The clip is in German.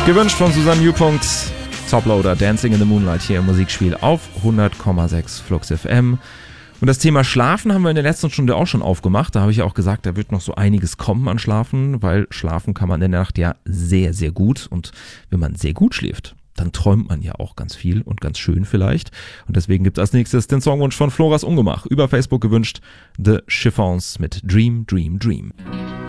Gewünscht von Susanne Newpunkt, Toploader, Dancing in the Moonlight hier im Musikspiel auf 100,6 Flux FM. Und das Thema Schlafen haben wir in der letzten Stunde auch schon aufgemacht. Da habe ich ja auch gesagt, da wird noch so einiges kommen an Schlafen, weil schlafen kann man in der Nacht ja sehr, sehr gut. Und wenn man sehr gut schläft, dann träumt man ja auch ganz viel und ganz schön vielleicht. Und deswegen gibt es als nächstes den Songwunsch von Floras Ungemach. Über Facebook gewünscht, The Chiffons mit Dream, Dream, Dream.